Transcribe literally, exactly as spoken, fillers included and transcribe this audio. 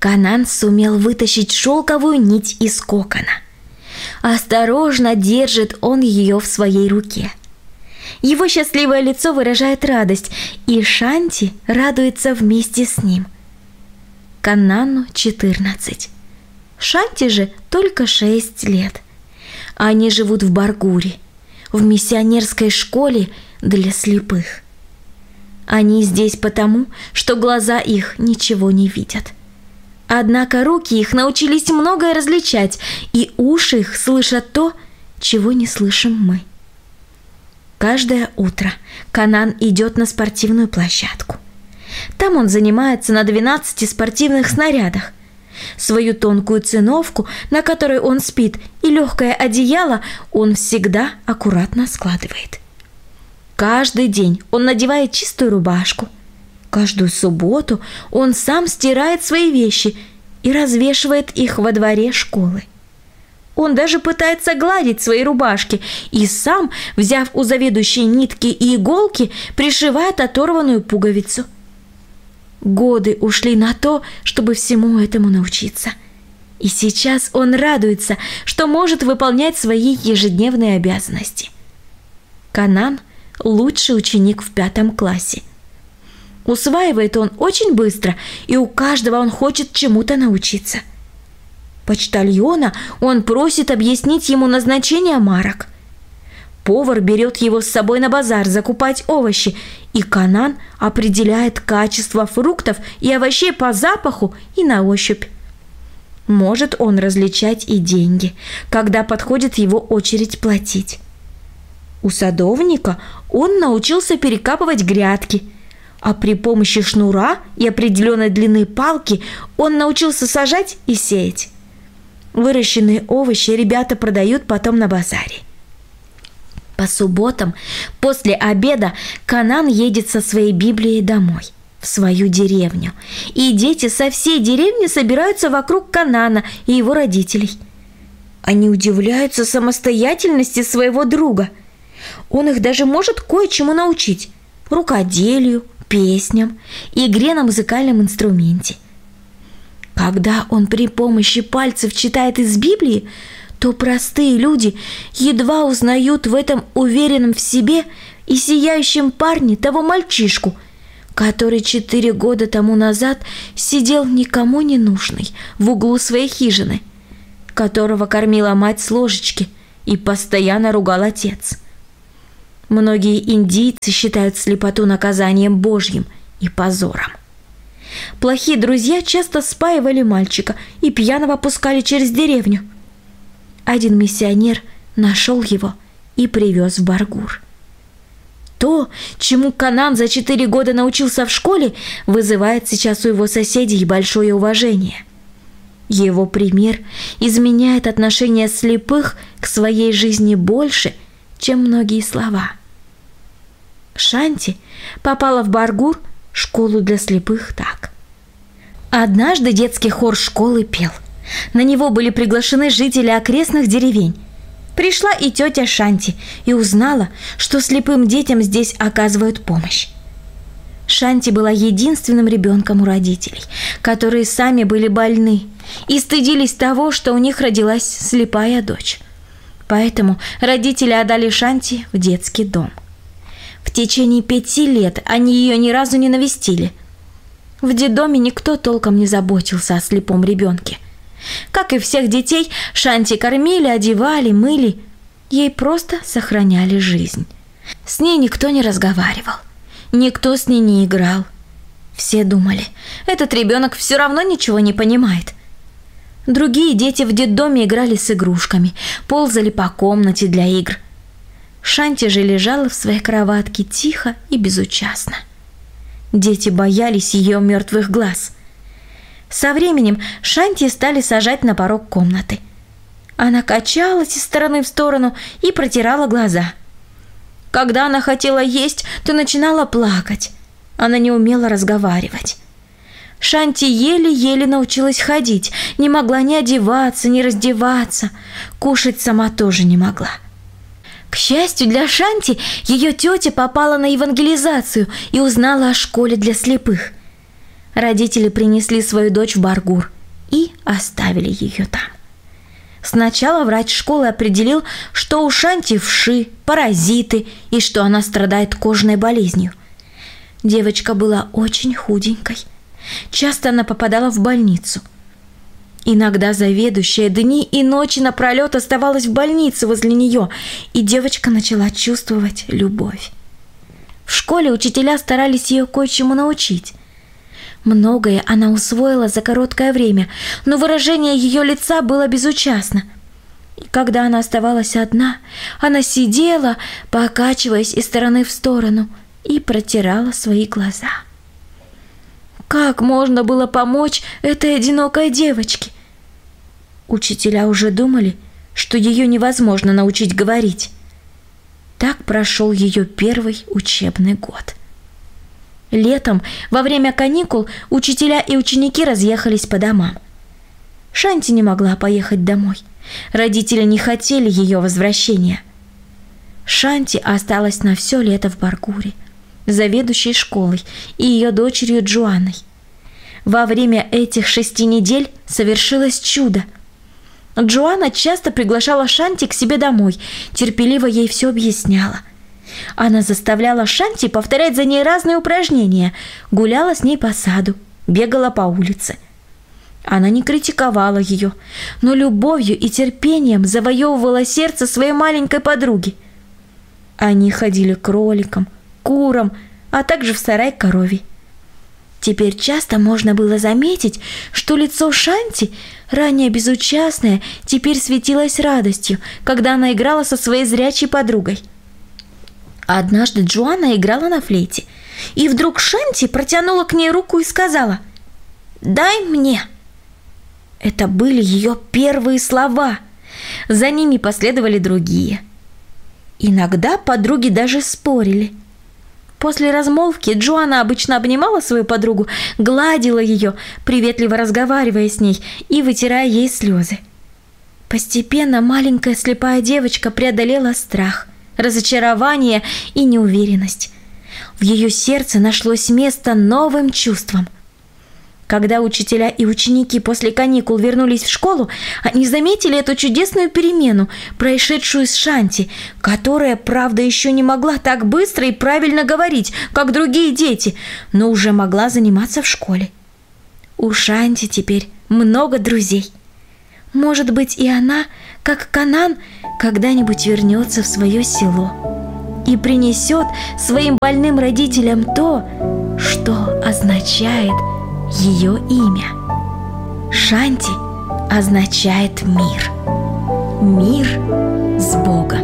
Канан сумел вытащить шелковую нить из кокона. Осторожно держит он ее в своей руке. Его счастливое лицо выражает радость, и Шанти радуется вместе с ним. Канану четырнадцать. Шанти же только шесть лет. Они живут в Баргуре, в миссионерской школе для слепых. Они здесь потому, что глаза их ничего не видят. Однако руки их научились многое различать, и уши их слышат то, чего не слышим мы. Каждое утро Канан идет на спортивную площадку. Там он занимается на двенадцати спортивных снарядах. Свою тонкую циновку, на которой он спит, и легкое одеяло он всегда аккуратно складывает. Каждый день он надевает чистую рубашку. Каждую субботу он сам стирает свои вещи и развешивает их во дворе школы. Он даже пытается гладить свои рубашки и сам, взяв у заведующей нитки и иголки, пришивает оторванную пуговицу. Годы ушли на то, чтобы всему этому научиться. И сейчас он радуется, что может выполнять свои ежедневные обязанности. Канан – лучший ученик в пятом классе. Усваивает он очень быстро, и у каждого он хочет чему-то научиться. Почтальона он просит объяснить ему назначение марок. Повар берет его с собой на базар закупать овощи, и Канан определяет качество фруктов и овощей по запаху и на ощупь. Может он различать и деньги, когда подходит его очередь платить. У садовника он научился перекапывать грядки, а при помощи шнура и определенной длины палки он научился сажать и сеять. Выращенные овощи ребята продают потом на базаре. По субботам после обеда Канан едет со своей Библией домой, в свою деревню, и дети со всей деревни собираются вокруг Канана и его родителей. Они удивляются самостоятельности своего друга. Он их даже может кое-чему научить – рукоделию, песням, игре на музыкальном инструменте. Когда он при помощи пальцев читает из Библии, то простые люди едва узнают в этом уверенном в себе и сияющем парне того мальчишку, который четыре года тому назад сидел никому не нужный в углу своей хижины, которого кормила мать с ложечки и постоянно ругал отец. Многие индийцы считают слепоту наказанием Божьим и позором. Плохие друзья часто спаивали мальчика и пьяного пускали через деревню. Один миссионер нашел его и привез в Баргур. То, чему Канан за четыре года научился в школе, вызывает сейчас у его соседей большое уважение. Его пример изменяет отношение слепых к своей жизни больше, чем многие слова. Шанти попала в Баргур, школу для слепых, так. Однажды детский хор школы пел. На него были приглашены жители окрестных деревень. Пришла и тетя Шанти и узнала, что слепым детям здесь оказывают помощь. Шанти была единственным ребенком у родителей, которые сами были больны и стыдились того, что у них родилась слепая дочь. Поэтому родители отдали Шанти в детский дом. В течение пяти лет они ее ни разу не навестили. В детдоме никто толком не заботился о слепом ребенке. Как и всех детей, Шанти кормили, одевали, мыли. Ей просто сохраняли жизнь. С ней никто не разговаривал. Никто с ней не играл. Все думали, этот ребенок все равно ничего не понимает. Другие дети в детдоме играли с игрушками, ползали по комнате для игр. Шанти же лежала в своей кроватке тихо и безучастно. Дети боялись ее мертвых глаз. Со временем Шанти стали сажать на порог комнаты. Она качалась из стороны в сторону и протирала глаза. Когда она хотела есть, то начинала плакать. Она не умела разговаривать. Шанти еле-еле научилась ходить, не могла ни одеваться, ни раздеваться. Кушать сама тоже не могла. К счастью для Шанти, ее тетя попала на евангелизацию и узнала о школе для слепых. Родители принесли свою дочь в Баргур, и оставили ее там. Сначала врач школы определил, что у Шанти вши, паразиты и что она страдает кожной болезнью. Девочка была очень худенькой. Часто она попадала в больницу. Иногда заведующая дни и ночи напролет оставалась в больнице возле нее, и девочка начала чувствовать любовь. В школе учителя старались ее кое-чему научить. Многое она усвоила за короткое время, но выражение ее лица было безучастно. И когда она оставалась одна, она сидела, покачиваясь из стороны в сторону, и протирала свои глаза. Как можно было помочь этой одинокой девочке? Учителя уже думали, что ее невозможно научить говорить. Так прошел ее первый учебный год. Летом, во время каникул, учителя и ученики разъехались по домам. Шанти не могла поехать домой. Родители не хотели ее возвращения. Шанти осталась на все лето в Баргуре, заведующей школой, и ее дочерью Джоанной. Во время этих шести недель совершилось чудо. Джоанна часто приглашала Шанти к себе домой, терпеливо ей все объясняла. Она заставляла Шанти повторять за ней разные упражнения, гуляла с ней по саду, бегала по улице. Она не критиковала ее, но любовью и терпением завоевывала сердце своей маленькой подруги. Они ходили к кроликам, курам, а также в сарай к корове. Теперь часто можно было заметить, что лицо Шанти, ранее безучастное, теперь светилось радостью, когда она играла со своей зрячей подругой. Однажды Джоанна играла на флейте, и вдруг Шанти протянула к ней руку и сказала: «Дай мне». Это были ее первые слова. За ними последовали другие. Иногда подруги даже спорили. После размолвки Джоанна обычно обнимала свою подругу, гладила ее, приветливо разговаривая с ней и вытирая ей слезы. Постепенно маленькая слепая девочка преодолела страх, разочарование и неуверенность. В ее сердце нашлось место новым чувствам. Когда учителя и ученики после каникул вернулись в школу, они заметили эту чудесную перемену, происшедшую с Шанти, которая, правда, еще не могла так быстро и правильно говорить, как другие дети, но уже могла заниматься в школе. У Шанти теперь много друзей. Может быть, и она, как Канан, когда-нибудь вернется в свое село и принесет своим больным родителям то, что означает ее имя. Шанти означает мир. Мир с Богом.